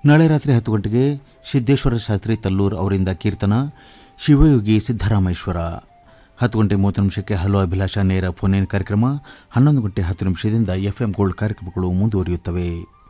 ನಾಳೆ ರಾತ್ರಿ 10 ಗಂಟೆಗೆ ಸಿದ್ದೇಶ್ವರ ಶಾಸ್ತ್ರಿ ತಲ್ಲೂರ್ ಅವರಿಂದ ಕೀರ್ತನ ಶಿವಯೋಗಿ ಸಿದ್ದರಾಮೇಶ್ವರ. 10:30 ಹಲೋ ಅಭಿಲಾಷ ನೇರ ಫೋನ್ ಕಾರ್ಯಕ್ರಮ. 11:10 FM ಗೋಲ್ಡ್ ಕಾರ್ಯಕ್ರಮಗಳು ಮುಂದುವರಿಯುತ್ತವೆ.